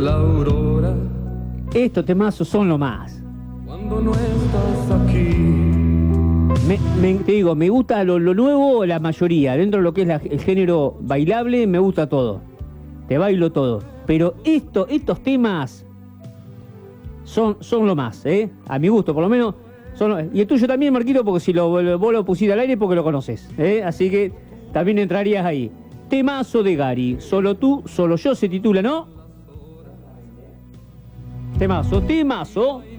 La aurora, Estos temazos son lo más. cuando no estás aquí. Te digo, me gusta lo nuevo, la mayoría. Dentro de lo que es el género bailable, me gusta todo. Te bailo todo. Pero estos temas son lo más, ¿eh? A mi gusto, por lo menos. Y el tuyo también, Marquito, porque si vos lo pusiste al aire porque lo conoces, ¿eh? Así que también entrarías ahí. Temazo de Gary. Solo tú, solo yo se titula, ¿no? Temazo.